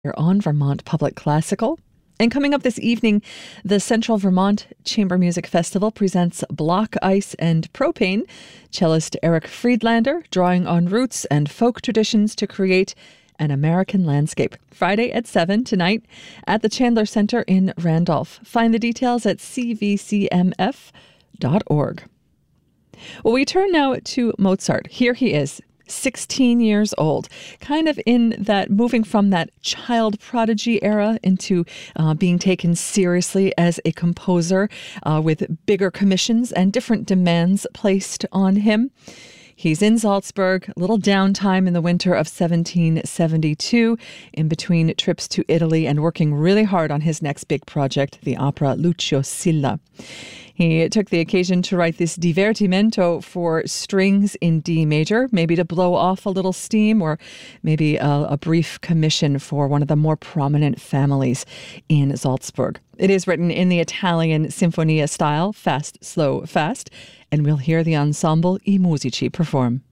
You're on Vermont Public Classical. And coming up this evening, the Central Vermont Chamber Music Festival presents Block Ice and Propane. Cellist Eric Friedlander drawing on roots and folk traditions to create an American landscape. Friday at 7 tonight at the Chandler Center in Randolph. Find the details at cvcmf.org. Well, we turn now to Mozart. Here he is, 16 years old, kind of in that moving from that child prodigy era into being taken seriously as a composer with bigger commissions and different demands placed on him. He's in Salzburg, a little downtime in the winter of 1772, in between trips to Italy and working really hard on his next big project, the opera Lucio Silla. He took the occasion to write this divertimento for strings in D major, maybe to blow off a little steam or maybe a brief commission for one of the more prominent families in Salzburg. It is written in the Italian sinfonia style, fast, slow, fast, and we'll hear the ensemble I Musici perform.